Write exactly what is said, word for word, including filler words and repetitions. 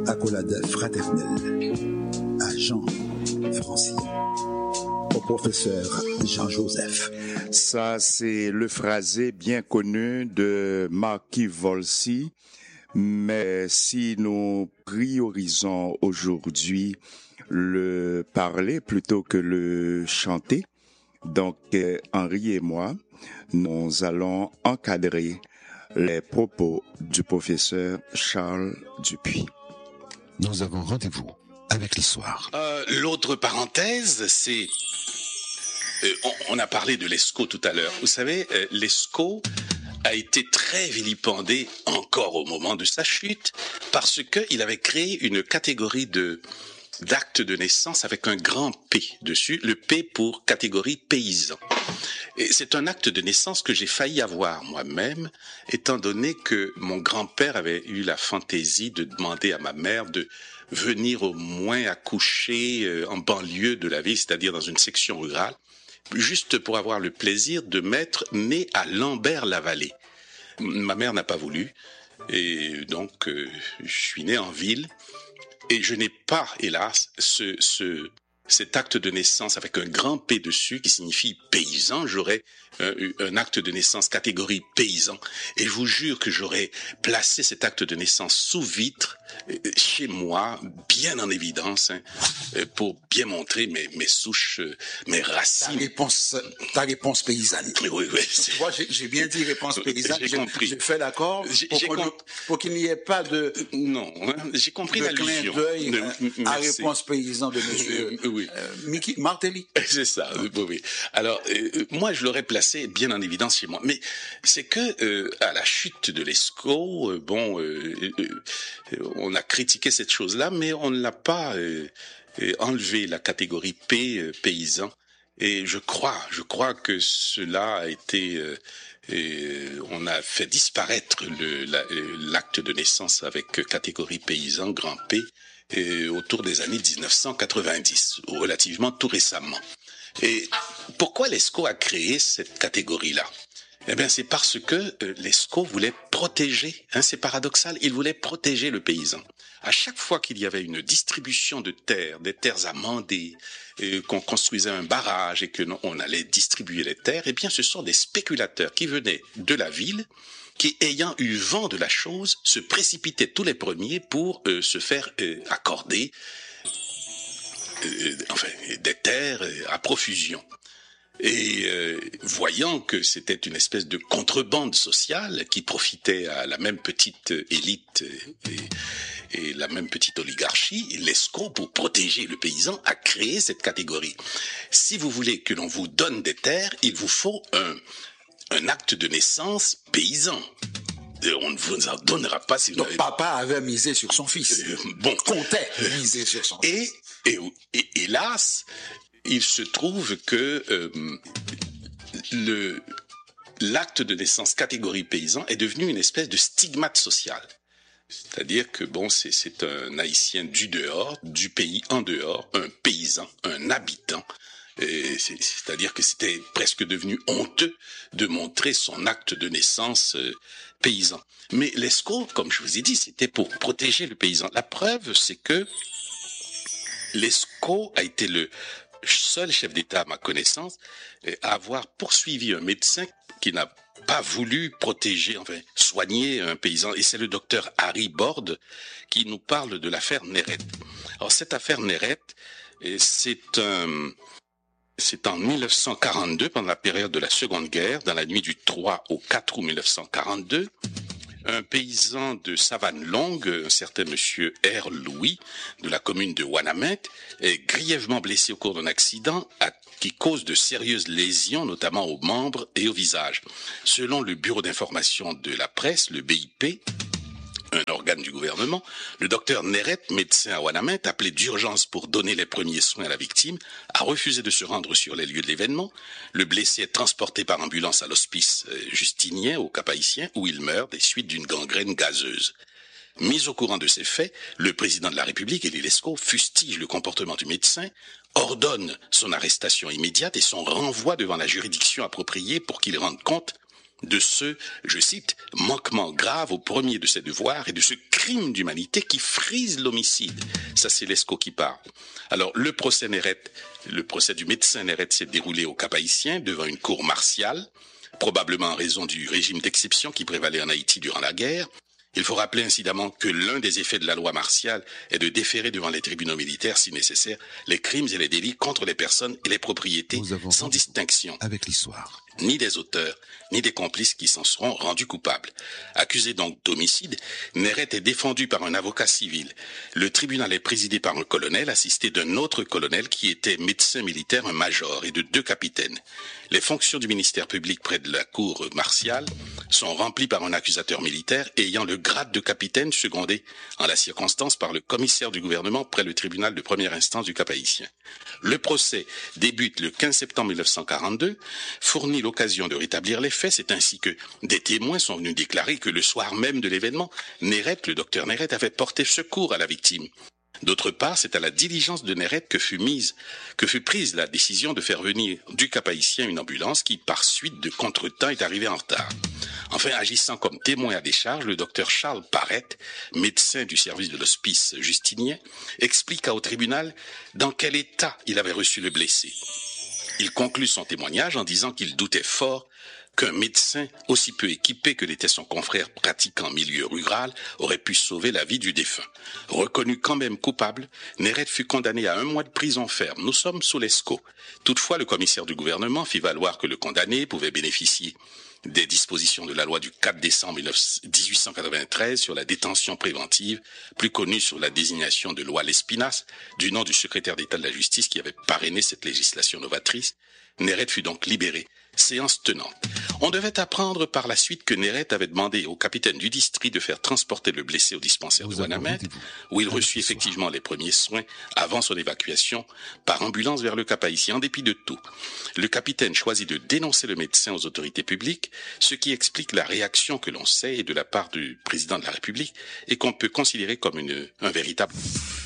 accolade fraternelle à Jean Francien, au professeur Jean-Joseph. Ça, c'est le phrasé bien connu de Marquis Volsi, mais si nous priorisons aujourd'hui le parler plutôt que le chanter, donc Henri et moi, nous allons encadrer les propos du professeur Charles Dupuis. Nous avons rendez-vous avec l'histoire. Euh, l'autre parenthèse, c'est... Euh, on, on a parlé de l'Escaut tout à l'heure. Vous savez, euh, l'Escaut a été très vilipendé encore au moment de sa chute parce qu'il avait créé une catégorie de d'actes de naissance avec un grand P dessus, le P pour catégorie paysan. Et c'est un acte de naissance que j'ai failli avoir moi-même, étant donné que mon grand-père avait eu la fantaisie de demander à ma mère de venir au moins accoucher en banlieue de la ville, c'est-à-dire dans une section rurale, juste pour avoir le plaisir de m'être né à Lambert-la-Vallée. Ma mère n'a pas voulu, et donc euh, je suis né en ville. Et je n'ai pas, hélas, ce, ce, cet acte de naissance avec un grand P dessus qui signifie paysan. J'aurais un, un acte de naissance catégorie paysan. Et je vous jure que j'aurais placé cet acte de naissance sous vitre, chez moi, bien en évidence, hein, pour bien montrer mes, mes souches, mes racines. Ta réponse, ta réponse paysanne. Oui, oui. Tu vois, j'ai, j'ai bien dit réponse paysanne. J'ai compris. J'ai fait l'accord j'ai, pour, j'ai comp... pour qu'il n'y ait pas de... Non, hein, j'ai compris de l'allusion. clin d'œil de, à réponse paysanne de monsieur euh, oui. euh, Mickey Martelly. C'est ça, oui, oui. Alors, euh, moi, je l'aurais placé bien en évidence chez moi. Mais c'est que euh, à la chute de l'Escaut, euh, bon, euh, euh, on a critiqué cette chose-là, mais on ne l'a pas euh, enlevé la catégorie P, euh, paysan. Et je crois, je crois que cela a été... Euh, Et on a fait disparaître le, la, l'acte de naissance avec catégorie paysan, grand P, et autour des années dix-neuf cent quatre-vingt-dix, relativement tout récemment. Et pourquoi l'Escaut a créé cette catégorie-là ? Eh bien, c'est parce que euh, l'Escaut voulait protéger, hein, c'est paradoxal, il voulait protéger le paysan. À chaque fois qu'il y avait une distribution de terres, des terres amendées, euh, qu'on construisait un barrage et que non, on allait distribuer les terres, eh bien, ce sont des spéculateurs qui venaient de la ville, qui, ayant eu vent de la chose, se précipitaient tous les premiers pour euh, se faire euh, accorder euh, enfin, des terres euh, à profusion. Et euh, voyant que c'était une espèce de contrebande sociale qui profitait à la même petite élite et, et la même petite oligarchie, l'Escaut, pour protéger le paysan, a créé cette catégorie. Si vous voulez que l'on vous donne des terres, il vous faut un, un acte de naissance paysan. On ne vous en donnera pas si vous Donc n'avez... papa avait misé sur son fils. Euh, bon, comptait miser sur son et, fils. Et, et hélas, il se trouve que euh, le l'acte de naissance catégorie paysan est devenu une espèce de stigmate social. C'est-à-dire que bon, c'est c'est un Haïtien du dehors, du pays en dehors, un paysan, un habitant. Et c'est, c'est-à-dire que c'était presque devenu honteux de montrer son acte de naissance euh, paysan. Mais l'Escaut, comme je vous ai dit, c'était pour protéger le paysan. La preuve, c'est que l'Escaut a été le seul chef d'État, à ma connaissance, à avoir poursuivi un médecin qui n'a pas voulu protéger, enfin, soigner un paysan. Et c'est le docteur Harry Borde qui nous parle de l'affaire Néret. Alors, cette affaire Néret, c'est un... C'est en mille neuf cent quarante-deux, pendant la période de la Seconde Guerre, dans la nuit du trois au quatre août mille neuf cent quarante-deux, un paysan de Savane-Longue, un certain monsieur R. Louis, de la commune de Ouanamet, est grièvement blessé au cours d'un accident à, qui cause de sérieuses lésions, notamment aux membres et au visage. Selon le bureau d'information de la presse, le B I P, un organe du gouvernement, le docteur Néret, médecin à Ouanamet, appelé d'urgence pour donner les premiers soins à la victime, a refusé de se rendre sur les lieux de l'événement. Le blessé est transporté par ambulance à l'hospice Justinien, au Cap-Haïtien, où il meurt des suites d'une gangrène gazeuse. Mis au courant de ces faits, le président de la République, Élie Lescaut, fustige le comportement du médecin, ordonne son arrestation immédiate et son renvoi devant la juridiction appropriée pour qu'il rende compte de ce, je cite, manquement grave au premier de ses devoirs et de ce crime d'humanité qui frise l'homicide. Ça, c'est Lescaut qui parle. Alors, le procès Néret, le procès du médecin Néret s'est déroulé au Cap-Haïtien devant une cour martiale, probablement en raison du régime d'exception qui prévalait en Haïti durant la guerre. Il faut rappeler incidemment que l'un des effets de la loi martiale est de déférer devant les tribunaux militaires, si nécessaire, les crimes et les délits contre les personnes et les propriétés sans distinction. Avec l'histoire. Ni des auteurs, ni des complices qui s'en seront rendus coupables. Accusé donc d'homicide, Néret est défendu par un avocat civil. Le tribunal est présidé par un colonel, assisté d'un autre colonel qui était médecin militaire, un major, et de deux capitaines. Les fonctions du ministère public près de la cour martiale sont remplies par un accusateur militaire ayant le grade de capitaine, secondé en la circonstance par le commissaire du gouvernement près le tribunal de première instance du Cap-Haïtien. Le procès débute le quinze septembre mille neuf cent quarante-deux, fournit l'occasion de rétablir les faits. C'est ainsi que des témoins sont venus déclarer que le soir même de l'événement, Néret, le docteur Néret, avait porté secours à la victime. D'autre part, c'est à la diligence de Néret que fut mise, que fut prise la décision de faire venir du Cap-Haïtien une ambulance qui, par suite de contretemps, est arrivée en retard. Enfin, agissant comme témoin à décharge, le docteur Charles Parrette, médecin du service de l'hospice justinien, expliqua au tribunal dans quel état il avait reçu le blessé. Il conclut son témoignage en disant qu'il doutait fort qu'un médecin aussi peu équipé que l'était son confrère pratiquant en milieu rural aurait pu sauver la vie du défunt. Reconnu quand même coupable, Néret fut condamné à un mois de prison ferme. Nous sommes sous Lescaut. Toutefois, le commissaire du gouvernement fit valoir que le condamné pouvait bénéficier des dispositions de la loi du quatre décembre dix-huit cent quatre-vingt-treize sur la détention préventive, plus connue sous la désignation de loi Lespinasse, du nom du secrétaire d'État de la Justice qui avait parrainé cette législation novatrice. Néret fut donc libéré, séance tenante. On devait apprendre par la suite que Néret avait demandé au capitaine du district de faire transporter le blessé au dispensaire de Ouanamètre, où il reçut effectivement les premiers soins avant son évacuation par ambulance vers le Cap-Haïtien, en dépit de tout. Le capitaine choisit de dénoncer le médecin aux autorités publiques, ce qui explique la réaction que l'on sait de la part du président de la République et qu'on peut considérer comme une, un véritable...